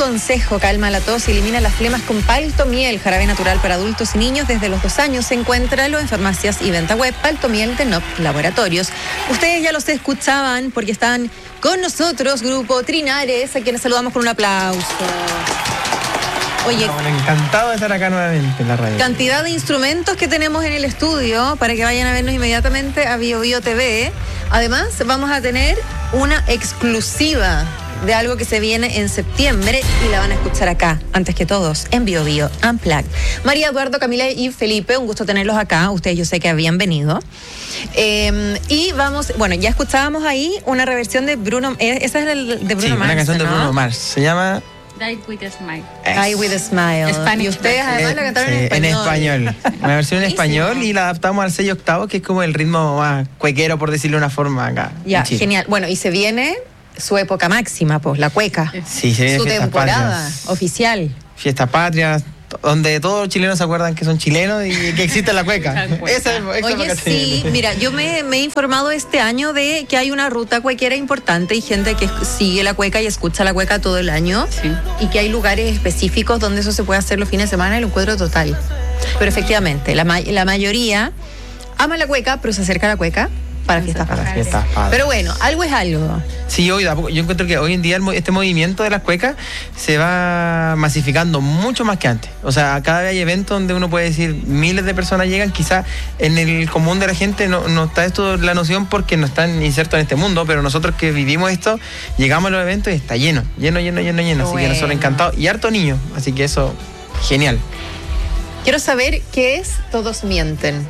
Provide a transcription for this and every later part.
consejo: calma la tos y elimina las flemas con Paltomiel, jarabe natural para adultos y niños desde los 2 años. Encuéntralo en farmacias y venta web. Paltomiel de NOP Laboratorios. Ustedes ya los escuchaban porque están con nosotros, Grupo Trinares, a quienes saludamos con un aplauso. Oye, encantado de estar acá nuevamente en la radio. Cantidad de instrumentos que tenemos en el estudio para que vayan a vernos inmediatamente a Bio Bio TV. Además, vamos a tener una exclusiva de algo que se viene en septiembre y la van a escuchar acá, antes que todos, en Bio Bio Unplugged. María, Eduardo, Camila y Felipe, un gusto tenerlos acá. Ustedes yo sé que habían venido. Y vamos, bueno, ya escuchábamos ahí una reversión de Bruno, esa es el de Bruno Mars, una canción de ¿no? Bruno Mars, se llama Die with a Smile. Die with a Smile. Spanish. Y ustedes además la cantaron en español. Una versión en español y la adaptamos al 6/8, que es como el ritmo más cuequero, por decirlo de una forma acá. Ya, genial. Bueno, y se viene su época máxima, pues, la cueca. Sí, se viene su Fiestas temporada Patrias. oficial. Fiestas Patrias, donde todos los chilenos se acuerdan que son chilenos y que existe la cueca. Oye, sí, mira, yo me he informado este año de que hay una ruta cuequera importante y gente que sigue la cueca y escucha la cueca todo el año. Sí. Y que hay lugares específicos donde eso se puede hacer los fines de semana y lo encuentro total. Pero efectivamente, la mayoría ama la cueca, pero se acerca a la cueca para Fiestas Patrias. Pero bueno, algo es algo. Sí, yo encuentro que hoy en día este movimiento de las cuecas se va masificando mucho más que antes. O sea, cada vez hay eventos donde uno puede decir miles de personas llegan, quizás en el común de la gente no está esto la noción porque no están insertos en este mundo, pero nosotros que vivimos esto, llegamos a los eventos y está lleno. Así que nosotros encantados. Y harto niños, así que eso, genial. Quiero saber qué es Todos Mienten.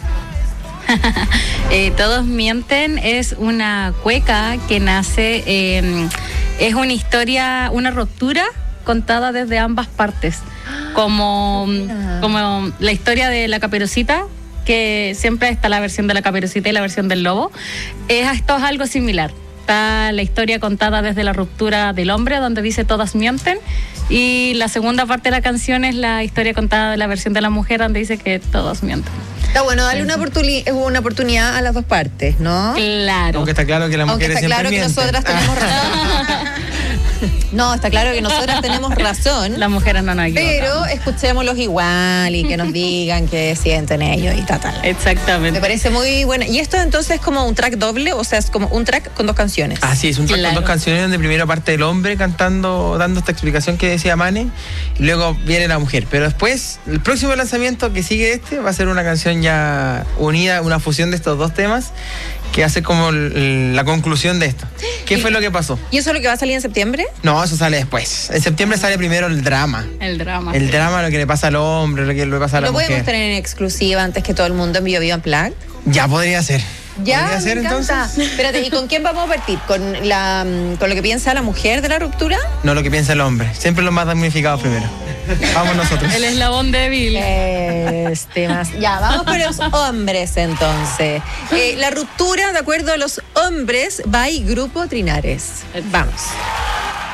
Todos Mienten es una cueca que nace, es una historia, una ruptura contada desde ambas partes, como la historia de la Caperucita, que siempre está la versión de la Caperucita y la versión del lobo. Esto es algo similar. Está la historia contada desde la ruptura del hombre, donde dice todas mienten, y la segunda parte de la canción es la historia contada de la versión de la mujer, donde dice que todos mienten. Está bueno, darle una oportunidad a las dos partes, ¿no? Claro. Aunque está claro que las mujeres siempre mienten. Que nosotras tenemos razón. No, está claro que nosotras tenemos razón. Las mujeres no nos equivocan. Pero escuchémoslos igual y que nos digan qué sienten ellos y tal. Exactamente. Me parece muy buena. ¿Y esto entonces es como un track doble? O sea, es como un track con 2 canciones. Ah, sí, es un track con 2 canciones donde primero parte el hombre cantando, dando esta explicación que decía Mane, y luego viene la mujer. Pero después, el próximo lanzamiento que sigue va a ser una canción ya unida, una fusión de estos 2 temas, que hace como la conclusión de esto. ¿Qué fue lo que pasó? ¿Y eso es lo que va a salir en septiembre? No, eso sale después. En septiembre sale primero el drama. El drama, lo que le pasa al hombre, lo que le pasa a la mujer. ¿Lo podemos tener en exclusiva antes que todo el mundo en Bio Bio Unplugged? Ya podría ser. Ya, ¿Podría ser, me encanta. entonces? Espérate, ¿y con quién vamos a partir? ¿Con lo que piensa la mujer de la ruptura? No, lo que piensa el hombre. Siempre los más damnificados primero. Vamos nosotros. El eslabón débil. Ya, vamos con los hombres entonces. La ruptura, de acuerdo a los hombres, by Grupo Trinares. Vamos.